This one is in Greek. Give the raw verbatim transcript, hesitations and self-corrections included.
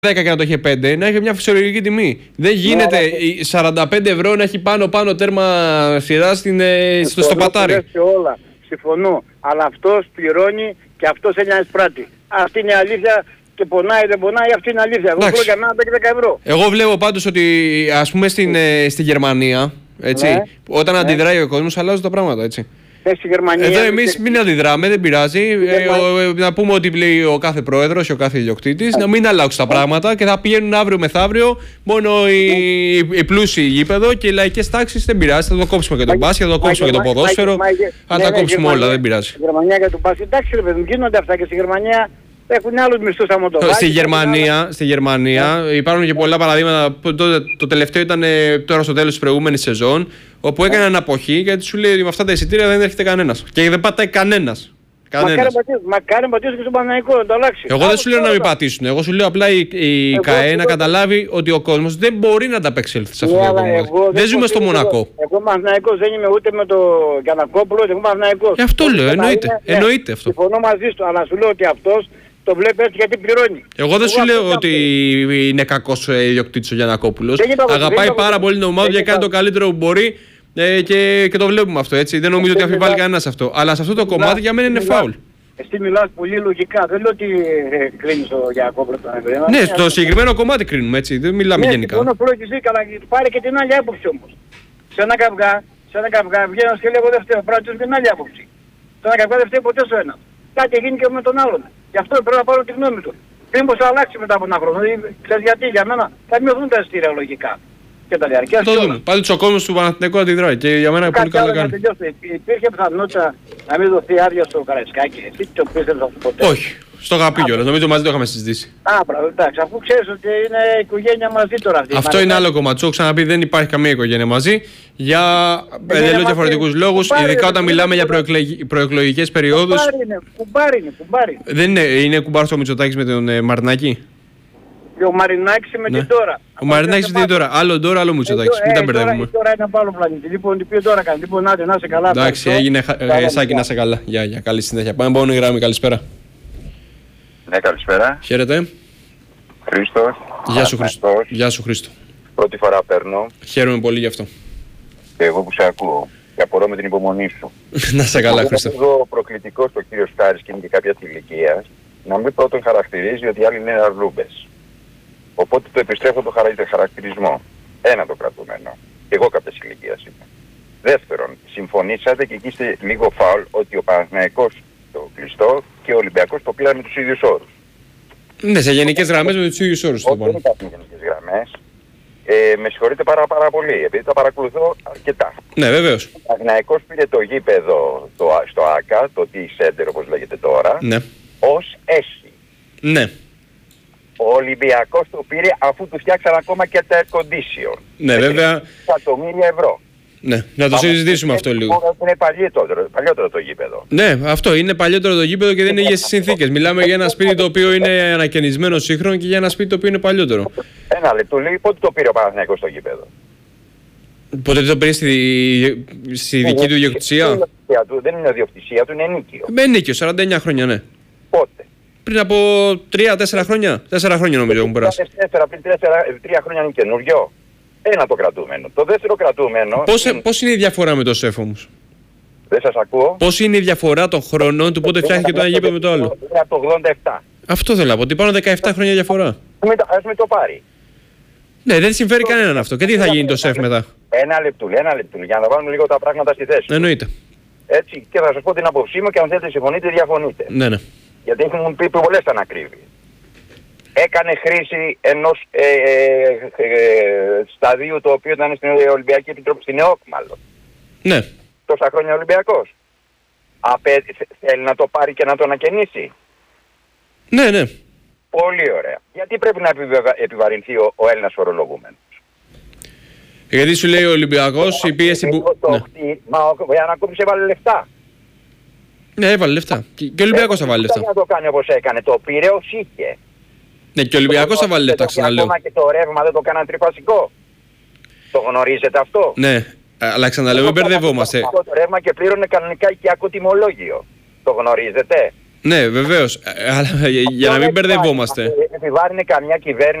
δέκα και να το είχε πέντε, να έχει μια φυσιολογική τιμή. Δεν γίνεται ναι, σαράντα πέντε ευρώ να έχει πάνω-πάνω τέρμα σειρά στην, στο, στο πατάρι. Όλα. Συμφωνώ. Αλλά αυτός πληρώνει και αυτός θέλει να εισπράττει. Αυτή είναι η αλήθεια και πονάει δεν πονάει, αυτή είναι η αλήθεια. Εγώ θέλω για μένα δέκα ευρώ. Εγώ βλέπω πάντως ότι ας πούμε στην, ε, στη Γερμανία, έτσι, ναι, όταν ναι, αντιδράει ο κόσμος αλλάζουν τα πράγματα, έτσι. Γερμανία, εδώ εμείς μην αντιδράμε, δεν πειράζει. Ε, ο, να πούμε ότι λέει ο κάθε πρόεδρος και ο κάθε ιδιοκτήτης, να μην αλλάξουν τα πράγματα και θα πηγαίνουν αύριο μεθαύριο μόνο οι, οι πλούσιοι γήπεδο και οι λαϊκές τάξεις δεν πειράζει. Θα το κόψουμε και τον μπάσκετ, θα το κόψουμε και το ποδόσφαιρο. Θα τα κόψουμε όλα, δεν πειράζει. Στη Γερμανία για τον μπάσκετ, εντάξει ρε παιδί μου, γίνονται αυτά και στη Γερμανία. Έχουν άλλους μισθούς άμα το Στη Γερμανία, στη Γερμανία yeah. υπάρχουν και πολλά παραδείγματα. Το, το τελευταίο ήταν τώρα στο τέλος της προηγούμενης σεζόν, όπου έκαναν αναποχή γιατί σου λέει ότι με αυτά τα εισιτήρια δεν έρχεται κανένας. Και δεν πατάει κανένας. Μακάρι πατήσουν και στον Παναθηναϊκό να το αλλάξει. Εγώ δεν σου λέω να μην πατήσουν. Εγώ σου λέω απλά η, η ΚΑΕ να καταλάβει ότι ο κόσμος δεν μπορεί να ανταπεξέλθει σε αυτό το κομμάτι. Δεν ζούμε στο Μονακό. Εγώ Παναθηναϊκός δεν είμαι ούτε με το Γιαννακόπουλο, εγώ Παναθηναϊκός. Γι' αυτό λέω, εννοείται αυτό. Συμφωνώ μαζί του, αλλά σου λέω ότι αυτός το βλέπει έτσι γιατί πληρώνει. Εγώ δεν σου λέω ότι είναι κακός ιδιοκτήτης ο Γιαννακόπουλος. Αγαπάει πάρα πολύ την ομάδα και κάνει το καλύτερο που μπορεί και, και το βλέπουμε αυτό, έτσι. Δεν νομίζω ότι αμφιβάλλει κανένας αυτό. Αλλά σε αυτό το κομμάτι για μένα είναι φάουλ. Εσύ μιλάς πολύ λογικά. Δεν λέω ότι κρίνεις το Γιαννακόπουλο. Ναι, στο συγκεκριμένο κομμάτι κρίνουμε, έτσι. Δεν μιλάμε γενικά. Ναι, μόνο καλά, πάρε και την άλλη άποψη όμως. Σε ένα καυγά, σε ένα καυγά βγαίνω και λέω δεν φταίω. Πρέπει να την άλλη άποψη. Σε ένα καυγά δεν φταίει ποτέ στο ένα. Κάτι γίνει και με τον άλλον. Γι' αυτό πρέπει να πάρω τη γνώμη του. Μήπως θα αλλάξει μετά από ένα χρόνο. Ξέρεις γιατί, για μένα θα μειωθούν τα εισιτήρια λογικά. Και τα διαρκεία. Το δούμε. Πάντως ο κόσμος του Παναθηναϊκού αντιδράει και για μένα είναι πολύ καλό να κάνει. Υπήρχε πιθανότητα να μην δοθεί άδεια στο Καραϊσκάκι. Εσύ το πίστευες αυτό ποτέ? Όχι. Στο αγαπή κιόλας. Νομίζω μαζί το είχαμε συζητήσει. Α, πράγμα, εντάξει. Αφού ξέρεις ότι είναι οικογένεια μαζί τώρα αυτή. Αυτό είναι άλλο κομμάτι. Σου έχω ξαναπεί δεν υπάρχει καμία οικογένεια μαζί. Για εντελώς διαφορετικούς λόγους. Ειδικά όταν μιλάμε για προεκλογικές περιόδους. Κουμπάρι είναι, κουμπάρι. Δεν είναι, είναι κουμπάρος ο Μητσοτάκης με τον Μαρινάκη. Ο Μαρινάκης με την τώρα. Ο Μαρινάκης με την τώρα. Άλλο τώρα, άλλο Μητσοτάκης. Μην τα μπερδεύουμε. Τώρα είναι από άλλο πλανήτη. Λοιπόν, τι πει τώρα κάνει. Λοιπόν, άντε να είσαι καλά. Εντάξει, έγινε Σάκη να είσαι καλά. Γεια, γεια. Καλή συνέχεια. Πάμε πάνω η γράμμη. Καλησπέρα. Ναι, καλησπέρα. Χαίρετε. Χρήστος. Γεια σου Χρήστο. Γεια σου Χρήστο. Πρώτη φορά παίρνω. Χαίρομαι πολύ γι' αυτό. Και εγώ που σε ακούω. Και απορώ με την υπομονή σου. Να σε καλά Χρήστο. Είναι λίγο προκλητικό στο κύριο Στάρης και είναι και κάποια τη ηλικία να μην πρώτον χαρακτηρίζει ότι οι άλλοι είναι αρλούμπες. Οπότε το επιστρέφω το χαρακτηρισμό. Ένα το κρατούμενο. Και εγώ κάποιας ηλικίας είμαι. Δεύτερον, συμφωνήσατε και εκεί είστε λίγο φάουλ ότι ο Παναθηναϊκός το κλειστό και ο Ολυμπιακός το πήραν με τους ίδιους όρους. Ναι, σε γενικές γραμμές με τους ίδιους όρους. Όχι, δεν υπάρχουν γενικές γραμμές. Ε, με συγχωρείτε πάρα, πάρα πολύ, επειδή τα παρακολουθώ αρκετά. Ναι, βεβαίως. Ο Παναθηναϊκός πήρε το γήπεδο το, στο ΆΚΑ, το T-Center όπως λέγεται τώρα, ναι, ως έσχη. Ναι. Ο Ολυμπιακός το πήρε αφού του φτιάξαν ακόμα και τα air condition. Ναι, βέβαια. Εκατομμύρια ευρώ. Ναι, να το συζητήσουμε αυτό λίγο. Είναι παλιότερο, παλιότερο το γήπεδο. Ναι, αυτό είναι παλιότερο το γήπεδο και δεν είναι για τις συνθήκες. Μιλάμε για ένα σπίτι το οποίο είναι ανακαινισμένο σύγχρονο και για ένα σπίτι το οποίο είναι παλιότερο. Ένα λεπτό, λέει πότε το πήρε ο Παναθηναϊκός στο γήπεδο. Πότε το πήρε στη, στη δική του ιδιοκτησία. Δεν είναι ιδιοκτησία του, είναι ενίκιο. Με ενίκιο, σαράντα εννιά χρόνια, ναι. Πότε. Πριν από τρία τέσσερα χρόνια. τέσσερα χρόνια νομίζω έχουν περάσει. Πριν τρία χρόνια είναι καινούριο. Ένα το κρατούμενο. Το δεύτερο κρατούμενο... Πώς είναι, πώς είναι η διαφορά με το ΣΕΦ όμως? Δεν σας ακούω. Πώς είναι η διαφορά των χρονών του πότε φτιάχτηκε το ένα γήπεδο με το άλλο? Είναι από το ογδόντα επτά. Αυτό θέλω να πω, ότι πάνω δεκαεπτά χρόνια διαφορά. Ας με το πάρει. Ναι, δεν συμφέρει κανέναν αυτό. Και τι θα γίνει το ΣΕΦ μετά? Ένα λεπτούλι, ένα λεπτούλι, για να βάλουμε λίγο τα πράγματα στη θέση. Εννοείται. Έτσι, και θα σας πω την άποψή μου και αν θέλετε συμφωνείτε διαφωνείτε. Ναι, ναι. Γιατί έχουν πει πολλές ανακρίβειες. Έκανε χρήση ενός ε, ε, ε, σταδίου το οποίο ήταν στην Ολυμπιακή Επιτροπή, στην ΕΟΚ μάλλον. Ναι. Τόσα χρόνια Ολυμπιακός. Απέ, θέλει να το πάρει και να το ανακαινήσει. Ναι, ναι. Πολύ ωραία. Γιατί πρέπει να επιβα... επιβαρυνθεί ο, ο Έλληνας φορολογούμενος? Γιατί σου λέει ο Ολυμπιακός η πίεση που... Το, ναι. Μα ο Γιαννακόπουλος έβαλε λεφτά. Ναι, έβαλε λεφτά. Και, και ο Ολυμπιακός θα βάλει λεφτά. Δεν θα το κάνει όπως έκανε. Το πήρε ως είχε. Ναι, και ο Ολυμπιακός θα βάλει λεφτά, ξαναλέω. Ακόμα και το ρεύμα δεν το κάναν τριφασικό. Το γνωρίζετε αυτό? Ναι, αλλά ξαναλέω, μην μπερδευόμαστε. Το ρεύμα και πλήρωνε κανονικά οικιακό τιμολόγιο. Το γνωρίζετε? Ναι, βεβαίως. Αλλά για να μην μπερδευόμαστε. επιβάρυνε καμιά κυβέρνηση